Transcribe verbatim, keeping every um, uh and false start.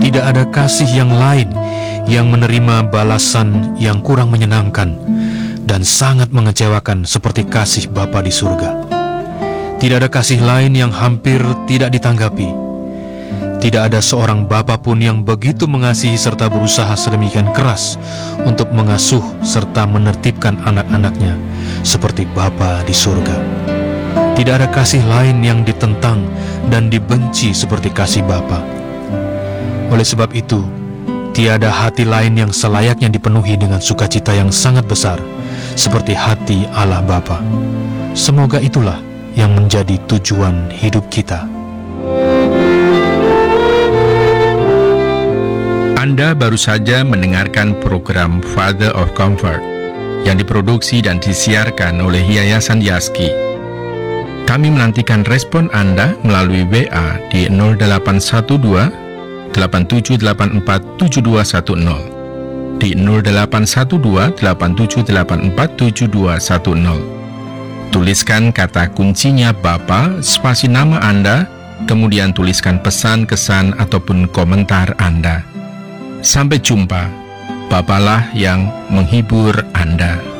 Tidak ada kasih yang lain yang menerima balasan yang kurang menyenangkan dan sangat mengecewakan seperti kasih Bapa di surga. Tidak ada kasih lain yang hampir tidak ditanggapi. Tidak ada seorang bapa pun yang begitu mengasihi serta berusaha sedemikian keras untuk mengasuh serta menertibkan anak-anaknya seperti Bapa di surga. Tidak ada kasih lain yang ditentang dan dibenci seperti kasih Bapa. Oleh sebab itu, tiada hati lain yang selayaknya dipenuhi dengan sukacita yang sangat besar seperti hati Allah Bapa. Semoga itulah yang menjadi tujuan hidup kita. Anda baru saja mendengarkan program Father of Comfort yang diproduksi dan disiarkan oleh Yayasan Yaski. Kami menantikan respon Anda melalui W A di nol delapan satu dua delapan tujuh delapan empat tujuh dua satu nol, di nol delapan satu dua delapan tujuh delapan empat tujuh dua satu nol. Tuliskan kata kuncinya Bapa, spasi nama Anda, kemudian tuliskan pesan, kesan, ataupun komentar Anda. Sampai jumpa, Bapalah yang menghibur Anda.